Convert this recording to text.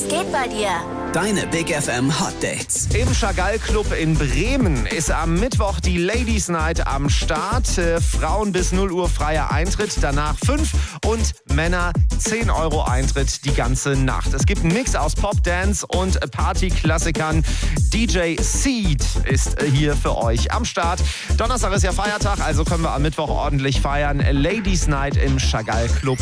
geht bei dir? Deine Big FM Hot Dates. Im Chagall Club in Bremen ist am Mittwoch die Ladies Night am Start. Frauen bis 0 Uhr freier Eintritt, danach 5 und Männer 10 Euro Eintritt die ganze Nacht. Es gibt einen Mix aus Pop, Dance und Partyklassikern. DJ Seed ist hier für euch am Start. Donnerstag ist ja Feiertag, also können wir am Mittwoch ordentlich feiern. Ladies Night im Chagall Club